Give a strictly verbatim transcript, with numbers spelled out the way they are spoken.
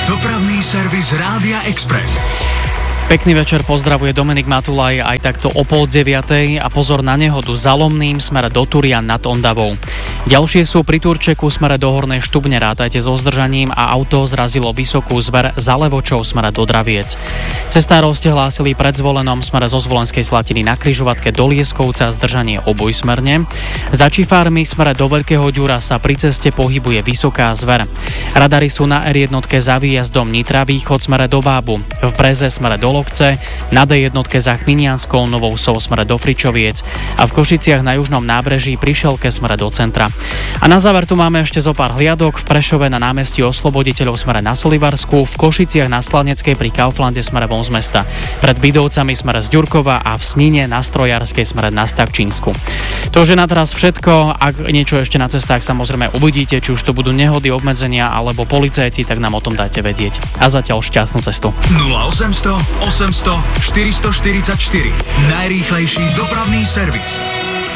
Dopravný servis Rádia Express. Pekný večer, pozdravuje Dominik Matulaj aj takto o pol deviatej a pozor na nehodu za Lomným smere do Turian nad Ondavou. Ďalšie sú pri Turčeku smere do Hornej Štubne, rátajte so zdržaním a auto zrazilo vysokú zver za Levočou smere do Draviec. Cestárov ste hlásili pred Zvolenom smere zo Zvolenskej Slatiny na križovatke do Lieskovca zdržanie obojsmerne. Za Čifármi smere do Veľkého Ďura sa pri ceste pohybuje vysoká zver. Radary sú na er jedna za výjazdom Nitra východ smere do Bábu, v Breze smere do Lobce, na dé jedna za Chminianskou Novou Sou smere do Fričoviec a v Košiciach na južnom nábreží pri Šelke smere do centra. A na záver tu máme ešte zo pár hliadok. V Prešove na námestí Osloboditeľov smere na Solivarsku, v Košiciach na Slaneckej pri Kauflande smere von z mesta, pred Bidovcami smere z Ďurkova a v Snine na Strojárskej smere na Stavčínsku. To už je na teraz všetko. Ak niečo ešte na cestách samozrejme uvidíte, či už to budú nehody, obmedzenia alebo policajti, tak nám o tom dajte vedieť. A zatiaľ šťastnú cestu. nula osemsto osemsto štyristoštyridsaťštyri. Najrýchlejší dopravný servis.